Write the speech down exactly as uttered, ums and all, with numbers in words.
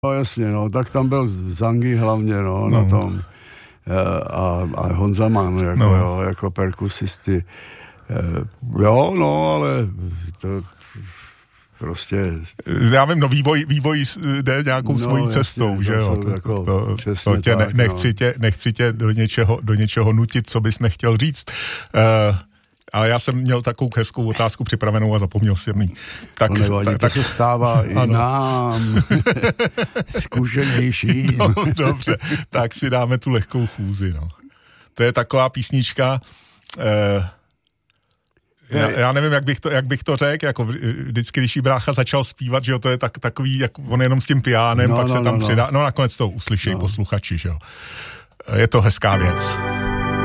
No jasně, no, tak tam byl Zangy hlavně, no, no. na tom. A, a Honza Mann, jako, no. jo, jako perkusisty. Jo, no, ale to prostě... Já vím, no vývoj, vývoj jde nějakou no, svojí jasně, cestou, že jo? To, jako to, to tě tak, ne, nechci, no. tě, nechci tě do něčeho, do něčeho nutit, co bys nechtěl říct. Uh, ale já jsem měl takovou hezkou otázku připravenou a zapomněl jsem ji. Tak, to nevadí, tak, to tak, se stává i ano. nám zkušenější. No, dobře, tak si dáme tu lehkou chůzi, no. To je taková písnička... Uh, Já, já nevím, jak bych to, jak bych to řekl, jako vždycky, když jí brácha začal zpívat, že jo, to je tak, takový, jak on jenom s tím piánem, no, pak no, se tam no, přidá, no nakonec to uslyšejí no. posluchači, že jo. Je to hezká věc.